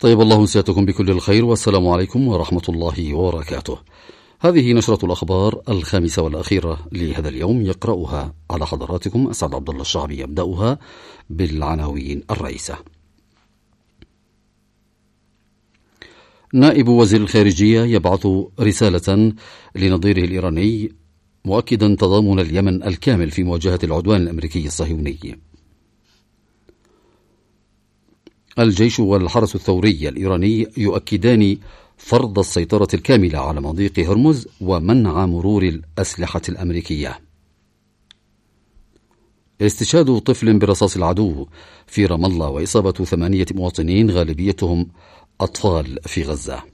طيب الله مسياتكم بكل الخير، والسلام عليكم ورحمة الله وبركاته. هذه نشرة الأخبار الخامسة والأخيرة لهذا اليوم، يقرأها على حضراتكم أسعد عبد الله الشعبي. يبدأها بالعناوين الرئيسة. نائب وزير الخارجية يبعث رسالة لنظيره الإيراني مؤكدا تضامن اليمن الكامل في مواجهة العدوان الأمريكي الصهيوني. الجيش والحرس الثوري الإيراني يؤكدان فرض السيطرة الكاملة على مضيق هرمز ومنع مرور الأسلحة الأمريكية. استشهاد طفل برصاص العدو في رام الله وإصابة 8 مواطنين غالبيتهم أطفال في غزة.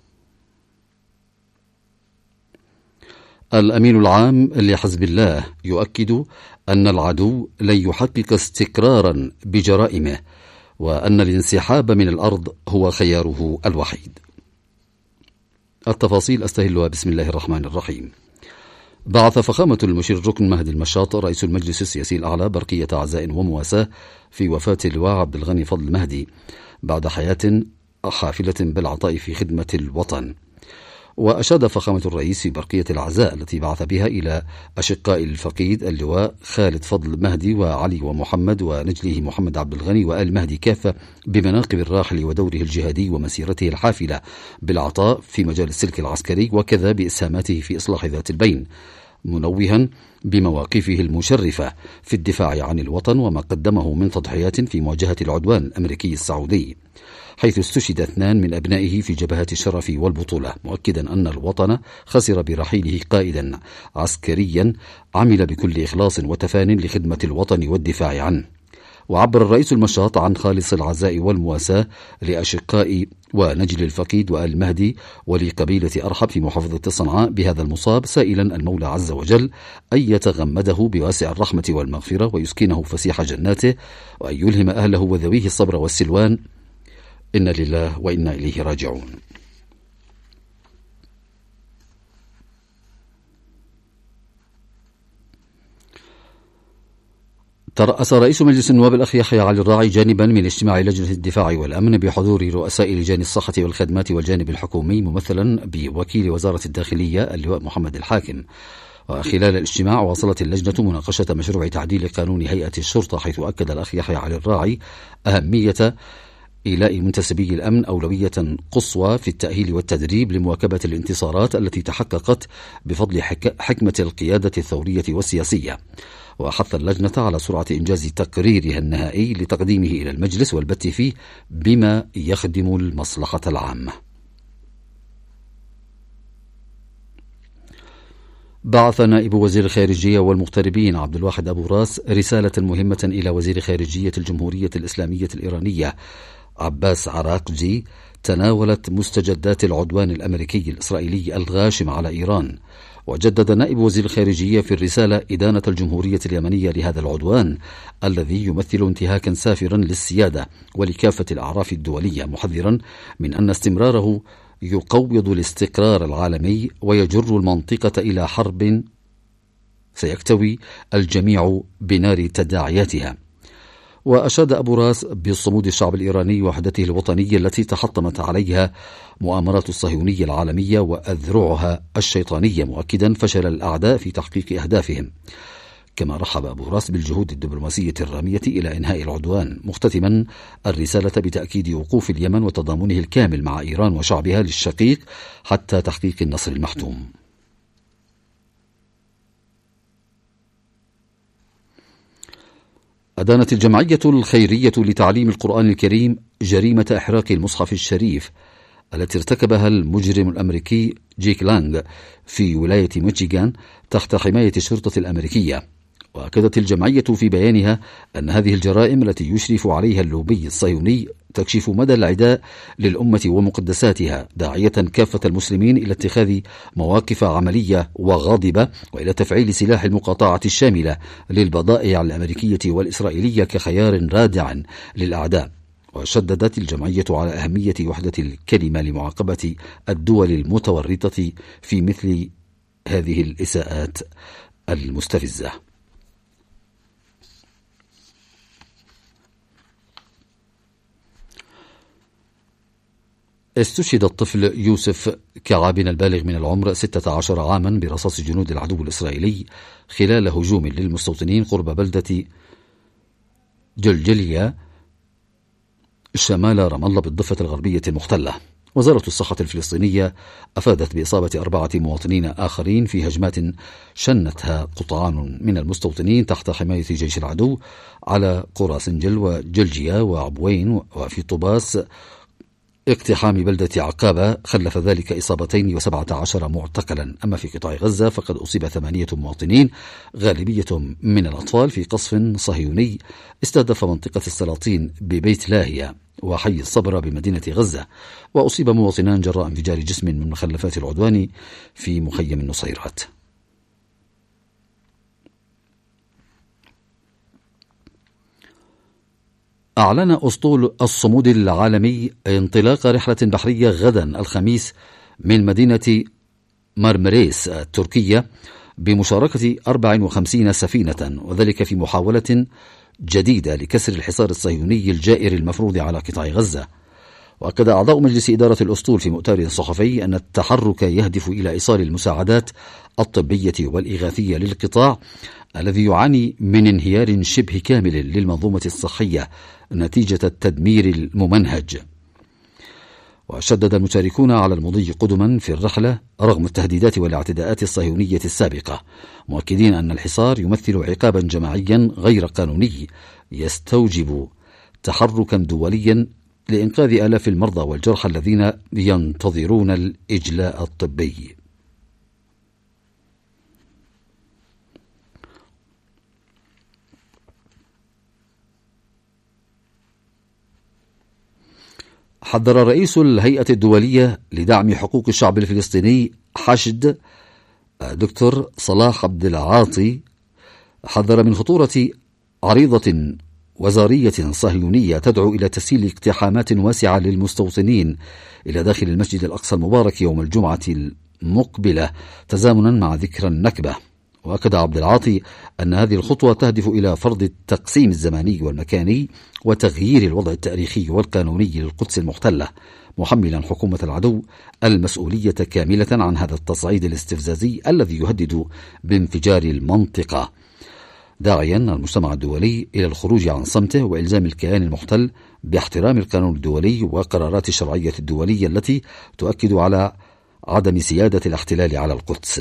الأمين العام لحزب الله يؤكد أن العدو لن يحقق استقرارا بجرائمه، وأن الانسحاب من الأرض هو خياره الوحيد. التفاصيل أستهلها بسم الله الرحمن الرحيم. بعث فخامة المشير الركن مهدي المشاط رئيس المجلس السياسي الأعلى برقية عزاء ومواساة في وفاة اللواء عبد الغني فضل مهدي بعد حياة حافلة بالعطاء في خدمة الوطن. وأشاد فخامة الرئيس في برقية العزاء التي بعث بها إلى أشقاء الفقيد اللواء خالد فضل مهدي وعلي ومحمد ونجله محمد عبد الغني وآل مهدي كافة بمناقب الراحل ودوره الجهادي ومسيرته الحافلة بالعطاء في مجال السلك العسكري، وكذا بإسهاماته في إصلاح ذات البين، منوها بمواقفه المشرفة في الدفاع عن الوطن وما قدمه من تضحيات في مواجهة العدوان الأمريكي السعودي، حيث استشهد 2 من أبنائه في جبهات الشرف والبطولة، مؤكدا أن الوطن خسر برحيله قائدا عسكريا عمل بكل إخلاص وتفان لخدمة الوطن والدفاع عنه. وعبر الرئيس المشاط عن خالص العزاء والمواساة لأشقاء ونجل الفقيد وآل مهدي ولقبيلة أرحب في محافظة صنعاء بهذا المصاب، سائلا المولى عز وجل أن يتغمده بواسع الرحمة والمغفرة ويسكنه فسيح جناته، وأن يلهم أهله وذويه الصبر والسلوان. إنا لله وإنا إليه راجعون. ترأس رئيس مجلس النواب الأخ يحيى علي الراعي جانبا من اجتماع لجنة الدفاع والأمن بحضور رؤساء لجان الصحة والخدمات والجانب الحكومي ممثلا بوكيل وزارة الداخلية اللواء محمد الحاكم. وخلال الاجتماع واصلت اللجنة مناقشة مشروع تعديل قانون هيئة الشرطة، حيث أكد الأخ يحيى علي الراعي أهمية إيلاء منتسبي الأمن أولوية قصوى في التأهيل والتدريب لمواكبة الانتصارات التي تحققت بفضل حكمة القيادة الثورية والسياسية. وحث اللجنة على سرعة إنجاز تقريرها النهائي لتقديمه إلى المجلس والبت فيه بما يخدم المصلحة العامة. بعث نائب وزير الخارجية والمغتربين عبد الواحد أبو راس رسالة مهمة إلى وزير خارجية الجمهورية الإسلامية الإيرانية عباس عراقجي تناولت مستجدات العدوان الأمريكي الإسرائيلي الغاشم على إيران. وجدد نائب وزير الخارجية في الرسالة إدانة الجمهورية اليمنية لهذا العدوان الذي يمثل انتهاكا سافرا للسيادة ولكافة الأعراف الدولية، محذرا من أن استمراره يقوض الاستقرار العالمي ويجر المنطقة إلى حرب سيكتوي الجميع بنار تداعياتها. وأشاد أبو راس بصمود الشعب الإيراني ووحدته الوطنية التي تحطمت عليها مؤامرات الصهيونية العالمية وأذرعها الشيطانية، مؤكدا فشل الأعداء في تحقيق أهدافهم. كما رحب أبو راس بالجهود الدبلوماسية الرامية إلى إنهاء العدوان، مختتما الرسالة بتأكيد وقوف اليمن وتضامنه الكامل مع إيران وشعبها للشقيق حتى تحقيق النصر المحتوم. أدانت الجمعية الخيرية لتعليم القرآن الكريم جريمة إحراق المصحف الشريف التي ارتكبها المجرم الأمريكي جيك لانغ في ولاية ميشيغان تحت حماية الشرطة الأمريكية. وأكدت الجمعية في بيانها أن هذه الجرائم التي يشرف عليها اللوبي الصهيوني تكشف مدى العداء للأمة ومقدساتها، داعية كافة المسلمين إلى اتخاذ مواقف عملية وغاضبة وإلى تفعيل سلاح المقاطعة الشاملة للبضائع الأمريكية والإسرائيلية كخيار رادع للأعداء. وشددت الجمعية على أهمية وحدة الكلمة لمعاقبة الدول المتورطة في مثل هذه الإساءات المستفزة. استشهد الطفل يوسف كعابن البالغ من العمر 16 عاما برصاص جنود العدو الإسرائيلي خلال هجوم للمستوطنين قرب بلدة جلجلية شمال رام الله بالضفة الغربية المحتلة. وزارة الصحة الفلسطينية أفادت بإصابة 4 مواطنين آخرين في هجمات شنتها قطعان من المستوطنين تحت حماية جيش العدو على قرى سنجل وجلجيا وعبوين وفي طوباس. اقتحام بلدة عقابة خلف ذلك إصابتين و17 معتقلا. أما في قطاع غزة فقد أصيب 8 مواطنين غالبية من الأطفال في قصف صهيوني استهدف منطقة السلاطين ببيت لاهية وحي الصبرة بمدينة غزة. وأصيب مواطنان جراء انفجار جسم من مخلفات العدوان في مخيم النصيرات. أعلن أسطول الصمود العالمي انطلاق رحلة بحرية غدا الخميس من مدينة مرمريس التركية بمشاركة 54 سفينة، وذلك في محاولة جديدة لكسر الحصار الصهيوني الجائر المفروض على قطاع غزة. وأكد أعضاء مجلس إدارة الأسطول في مؤتمر صحفي أن التحرك يهدف إلى إيصال المساعدات الطبية والإغاثية للقطاع الذي يعاني من انهيار شبه كامل للمنظومة الصحية نتيجة التدمير الممنهج. وشدد المشاركون على المضي قدما في الرحلة رغم التهديدات والاعتداءات الصهيونية السابقة، مؤكدين أن الحصار يمثل عقابا جماعيا غير قانوني يستوجب تحركا دوليا لإنقاذ آلاف المرضى والجرحى الذين ينتظرون الإجلاء الطبي. حذر رئيس الهيئة الدولية لدعم حقوق الشعب الفلسطيني حشد دكتور صلاح عبد العاطي حذر من خطورة عريضة وزارية صهيونية تدعو إلى تسهيل اقتحامات واسعة للمستوطنين إلى داخل المسجد الأقصى المبارك يوم الجمعة المقبلة تزامنا مع ذكرى النكبة. وأكد عبد العاطي أن هذه الخطوة تهدف إلى فرض التقسيم الزماني والمكاني وتغيير الوضع التاريخي والقانوني للقدس المحتلة، محملا حكومة العدو المسؤولية كاملة عن هذا التصعيد الاستفزازي الذي يهدد بانفجار المنطقة، داعيا المجتمع الدولي إلى الخروج عن صمته وإلزام الكيان المحتل باحترام القانون الدولي وقرارات الشرعية الدولية التي تؤكد على عدم سيادة الاحتلال على القدس.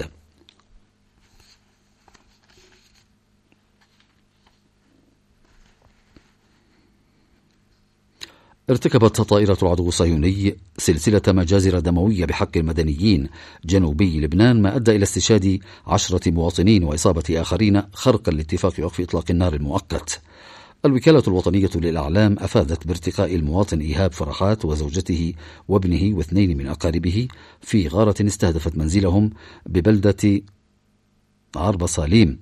ارتكبت طائرة العدو الصهيوني سلسلة مجازر دموية بحق المدنيين جنوبي لبنان ما أدى إلى استشهاد 10 مواطنين وإصابة آخرين خرقا لاتفاق وقف إطلاق النار المؤقت. الوكالة الوطنية للإعلام أفادت بارتقاء المواطن إيهاب فرحات وزوجته وابنه و2 من أقاربه في غارة استهدفت منزلهم ببلدة عرب صاليم.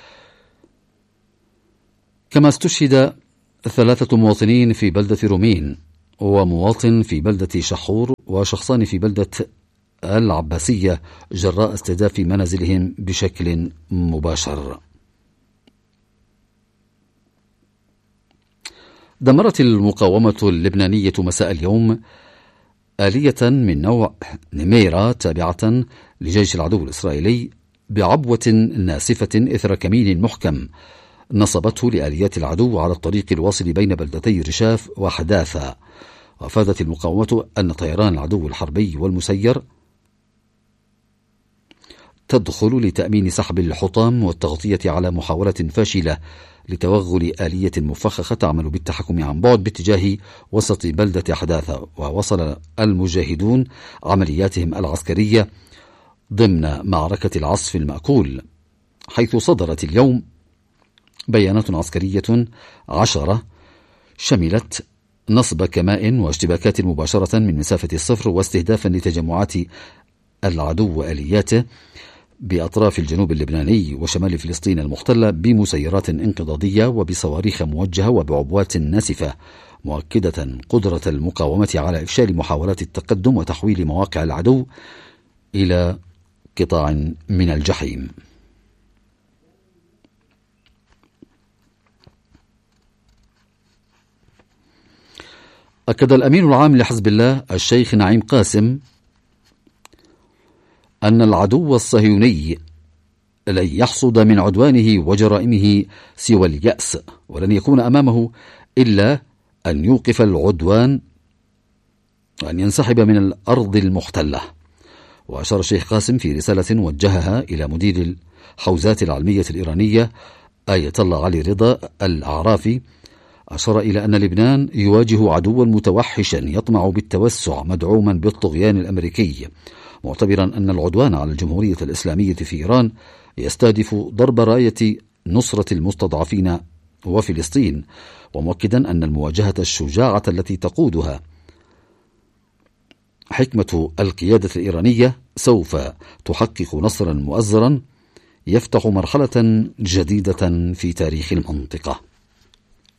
كما استشهد 3 مواطنين في بلدة رومين ومواطن في بلدة شحور وشخصان في بلدة العباسية جراء استهداف منازلهم بشكل مباشر. دمرت المقاومة اللبنانية مساء اليوم آلية من نوع نميرة تابعة لجيش العدو الإسرائيلي بعبوة ناسفة إثر كمين محكم نصبته لآليات العدو على الطريق الواصل بين بلدتي رشاف وحداثة. وأفادت المقاومة أن طيران العدو الحربي والمسير تدخل لتأمين سحب الحطام والتغطية على محاولة فاشلة لتوغل آلية مفخخة تعمل بالتحكم عن بعد باتجاه وسط بلدة حداثة. ووصل المجاهدون عملياتهم العسكرية ضمن معركة العصف المأكول، حيث صدرت اليوم بيانات عسكرية 10 شملت نصب كماء واشتباكات مباشرة من مسافة الصفر واستهدافا لتجمعات العدو وآلياته بأطراف الجنوب اللبناني وشمال فلسطين المحتلة بمسيرات انقضاضية وبصواريخ موجهة وبعبوات ناسفة، مؤكدة قدرة المقاومة على إفشال محاولات التقدم وتحويل مواقع العدو إلى قطاع من الجحيم. أكد الأمين العام لحزب الله الشيخ نعيم قاسم أن العدو الصهيوني لن يحصد من عدوانه وجرائمه سوى اليأس، ولن يكون أمامه إلا أن يوقف العدوان وأن ينسحب من الأرض المحتلة. وأشار الشيخ قاسم في رسالة وجهها إلى مدير الحوزات العلمية الإيرانية آية الله علي رضا الأعرافي، أشار إلى أن لبنان يواجه عدوا متوحشا يطمع بالتوسع مدعوما بالطغيان الأمريكي، معتبرا أن العدوان على الجمهورية الإسلامية في إيران يستهدف ضرب راية نصرة المستضعفين وفلسطين، ومؤكدا أن المواجهة الشجاعة التي تقودها حكمة القيادة الإيرانية سوف تحقق نصرا مؤزرا يفتح مرحلة جديدة في تاريخ المنطقة.